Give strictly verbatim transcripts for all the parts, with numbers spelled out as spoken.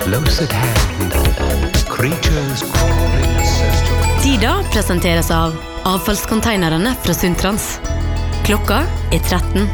close at hand, creatures crawl in search of... Tida presenteres av avfallskonteinerne fra Sundtrans. Klokka er tretten.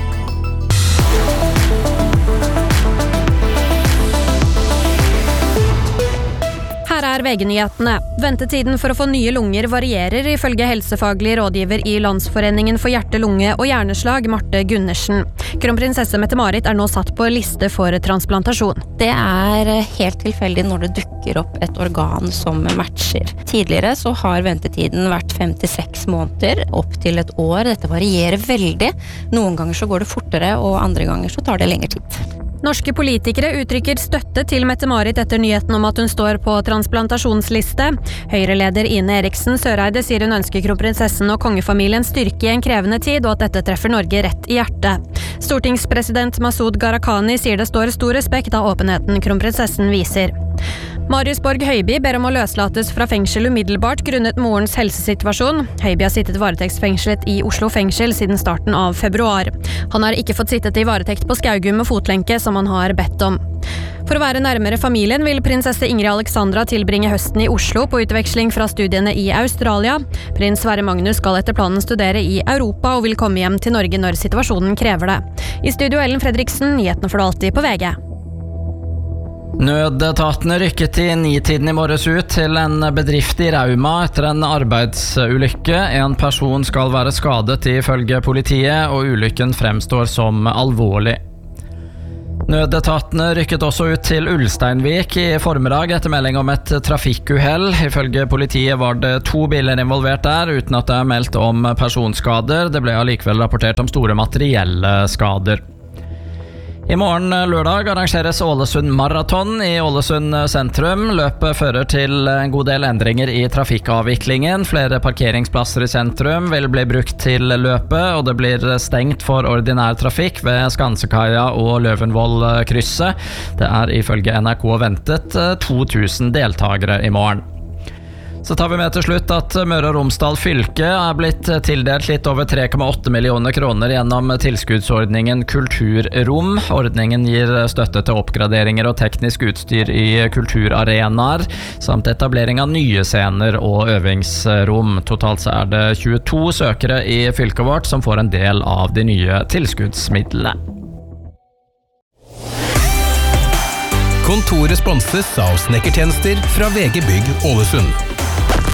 Her er V G-nyhetene. Ventetiden for å få nye lunger varierer ifølge helsefaglig rådgiver i Landsforeningen for hjerte, lunge og hjerneslag, Marte Gundersen. Kronprinsesse Mette-Marit er nå satt på liste for transplantasjon. Det er helt tilfeldig når det dukker opp et organ som matcher. Tidligere så har ventetiden vært fem til seks måneder, opp til et år. Dette varierer veldig. Noen ganger så går det fortere, og andre ganger så tar det lengre tid. Norske politikere uttrykker støtte til Mette-Marit etter nyheten om at hun står på transplantasjonsliste. Høyre-leder Ine Eriksen Søreide sier hun ønsker kronprinsessen og kongefamilien styrke i en krevende tid, og at dette treffer Norge rett i hjertet. Stortingspresident Masoud Gharahkhani sier det står stor respekt av åpenheten kronprinsessen viser. Marius Borg Høiby ber om å løslates fra fengsel umiddelbart grunnet morens helsesituasjon. Høiby har sittet varetektsfengslet i Oslo fengsel siden starten av februar. Han har ikke fått sittet i varetekt på Skaugum med fotlenke som han har bedt om. For å være nærmere familien vil prinsesse Ingrid Alexandra tilbringe høsten i Oslo på utveksling fra studiene i Australia. Prins Sverre Magnus skal etter planen studere i Europa og vil komme hjem til Norge når situasjonen krever det. I studio Ellen Fredriksen, nyhetene får du alltid på V G. Nødetatene rykket i nitiden i morges ut til en bedrift i Rauma etter en arbeidsulykke. En person skal være skadet ifølge politiet, og ulykken fremstår som alvorlig. Nødetatene rykket også ut til Ulsteinvik i formiddag etter melding om et trafikkuhell. Ifølge politiet var det to biler involvert der, uten at det er meldt om personskader. Det ble allikevel rapportert om store materielle skader. I morgen lørdag arrangeres Ålesund Marathon i Ålesund sentrum. Løpet fører til en god del endringer i trafikkavviklingen. Flere parkeringsplasser i sentrum vil bli brukt til løpet, og det blir stengt for ordinær trafikk ved Skansekaia og Løvenvoll-krysset. Det er ifølge N R K ventet to tusen deltagere i morgen. Så tar vi med til slutt at Møre og Romsdal fylke er blitt tildelt litt over tre komma åtte millioner kroner gjennom tilskuddsordningen Kulturrom. Ordningen gir støtte til oppgraderinger og teknisk utstyr i kulturarenaer, samt etablering av nye scener og øvingsrom. Totalt så er det tjueto søkere i fylket vårt som får en del av de nye tilskuddsmidlene. Kontoret sponses av snekkertjenester fra V G Bygg Ålesund.